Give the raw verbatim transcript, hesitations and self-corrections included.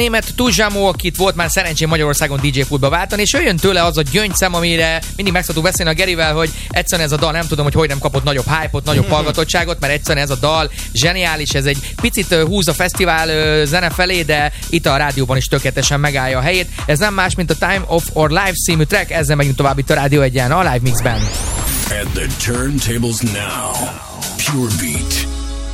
Német Tuzsamó, akit volt már szerencsém Magyarországon dé dzsé pultba váltani, és jöjjön tőle az a gyöngyszem, amire mindig meg szoktuk beszélni a Gerivel, hogy egyszerűen ez a dal, nem tudom, hogy hogy nem kapott nagyobb hype-ot, nagyobb hallgatottságot, mert egyszerűen ez a dal zseniális, ez egy picit húz a fesztivál zene felé, de itt a rádióban is tökéletesen megállja a helyét. Ez nem más, mint a Time of Our Life című track, ezzel megyünk tovább itt a Rádió Egyen, a Live Mixben. At the turntables now, Pure Beat.